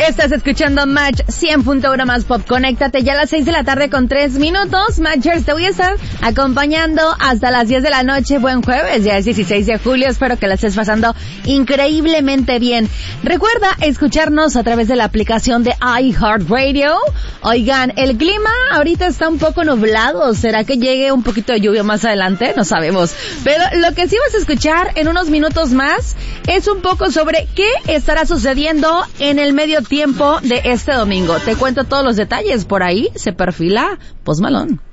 Estás escuchando Match 100.1 más Pop. Conéctate ya a las 6 de la tarde con 3 minutos. Matchers, te voy a estar acompañando hasta las 10 de la noche. Buen jueves, ya es 16 de julio. Espero que la estés pasando increíblemente bien. Recuerda escucharnos a través de la aplicación de iHeartRadio. Oigan, el clima ahorita está un poco nublado. ¿Será que llegue un poquito de lluvia más adelante? No sabemos. Pero lo que sí vas a escuchar en unos minutos más es un poco sobre qué estará sucediendo en el medio tiempo de este domingo. Te cuento todos los detalles. Por ahí se perfila Post Malone.